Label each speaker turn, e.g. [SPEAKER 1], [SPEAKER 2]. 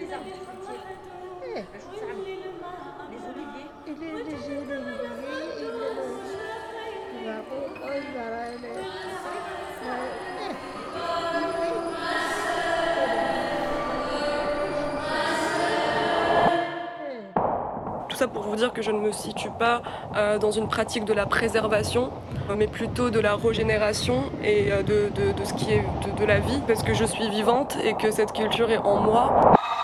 [SPEAKER 1] les arbres du fruitier?
[SPEAKER 2] Eh,
[SPEAKER 1] Le chou de sable, les oliviers.
[SPEAKER 2] il est léger, il est léger, il va au Zara, il est.
[SPEAKER 3] Tout ça pour vous dire que je ne me situe pas dans une pratique de la préservation, mais plutôt de la régénération et de ce qui est de la vie, parce que je suis vivante et que cette culture est en moi.